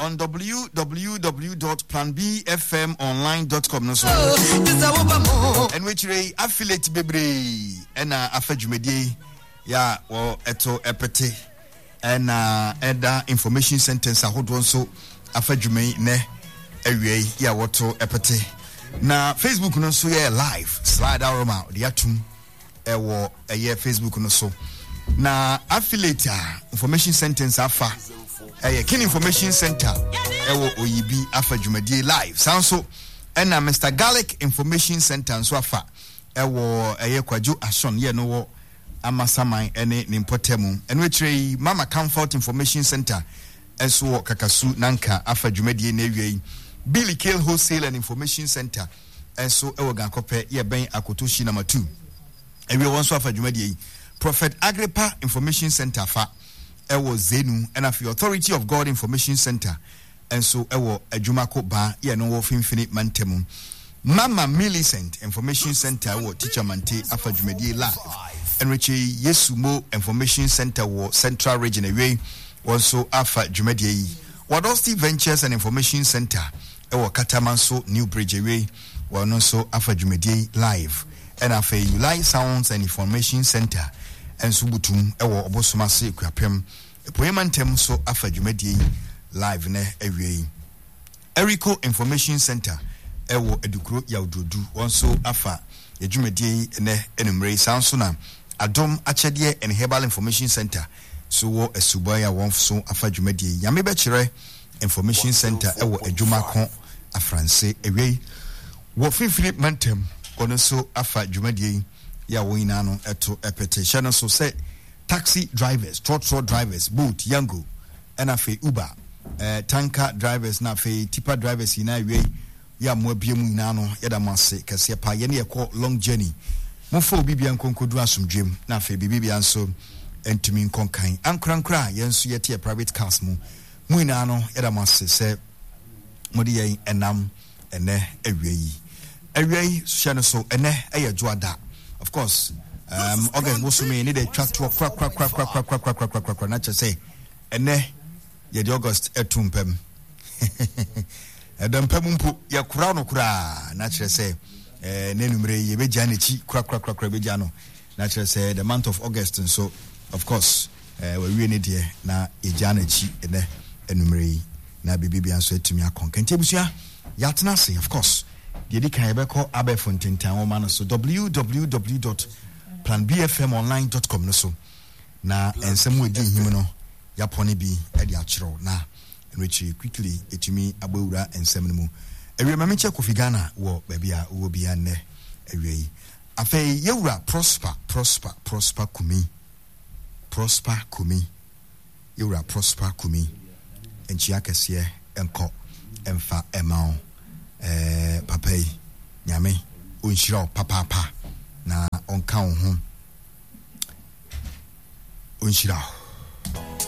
on www.planbfmonline.com no so and which ray affiliate bebre and afadwumedie ya wo eto epete and eda information sentence ahodwo so afadwumei ne awie ya woto epete na Facebook no so ya live slide aroma the atum ewo eye Facebook no so na affiliate information sentence afa Kin Information Center ewo oyibi afadwumadie live sound so and Mr. Garlic Information Center so afa ewo Kwajo Ashon ye no wo amasaman ene nimpotemu and we Mama Comfort Information Center enso kakasu nanka afadwumadie na ewie Billy Kale Wholesale and Information Center enso ewo gankope ye ben akotoshi number 2 ewie wonso afadwumadie Prophet Agrippa Information Center fa ewo Zenu and of the Authority of God Information Center and so ewo Ejumako ba ye no wo finfini mantemu Mama Millicent Information Center wo Teacher Mante afadwumadie live and Richie Yesumo Information Center wo Central Region away also afadwumadie Wadosti Ventures and Information Center ewo Katamanso New Bridge away wo so afadwumadie live and afa Ulai Sounds and Information Center and subutum ewo obosomase kwapem epoyemantem so afadwumadie live ne awie Erico Information Center ewo edukuro yawdodu wonso afa edwumadie ne enumre sanso na Adom Achede and Herbal Information Center so wo esubaya wonso afadwumadie yame be kire Information Center ewo edwumako afranse awie wo fifiri mantem ono so afadwumadie ya wina no eto epetition so say taxi drivers, trotro drivers, boat, yango, and afe Uber, tanker drivers, na fe tipper drivers in way ya mwabiemu nano yada mase kasi pa yeni ya long journey. Mufo bibi ankonko du asum dream na fe bibi anso entumi nkonkan. Ankrankra yensu yeti private cars mu nano yada mase se modi yen enam ene ewie. Ewie shano so ene eye juada. Of course, August was me need a chat to crack not to say ene ye the August etumpem edam pemumpu ya kura no kura na kire say nenumre ye beja na chi crack beja no na kire say the month of August and so of course we need here na eja na chi ene enumre na bibi anso etumi akon kentebusua ya tena say of course the kan ebe call abefontentan wo man so www.planbfmonline.com no so na ensem wedi him no yapone bi e de akiro na enrichi quickly etumi abawura ensem no mu ewe mamenche Kofi Ghana wo bia wo bia ne ewe afei yewura prosper kumi yewura prosper kumi enchi akese enko emfa emao papai nyame onhyira papa na onka wo ho onhyira